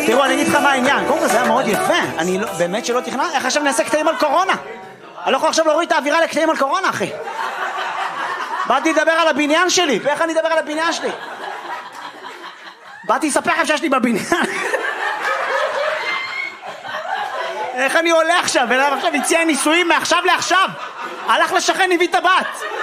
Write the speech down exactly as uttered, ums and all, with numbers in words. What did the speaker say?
תראו, אני אגיד לך מה העניין. קודם כל זה היה מאוד יפה. אני באמת שלא תכנן. איך עכשיו נעשה קטעים על קורונה? אני לא יכול עכשיו להוריד את האווירה לקטעים על קורונה, אחי. באתי לדבר על הבניין שלי. ואיך אני אדבר על הבניין שלי? באתי לספר לכם שיש לי בבניין. איך אני עולה עכשיו? ולאו עכשיו הציע נישואים מעכשיו לעכשיו. הלך לשכן, הביא את הבת.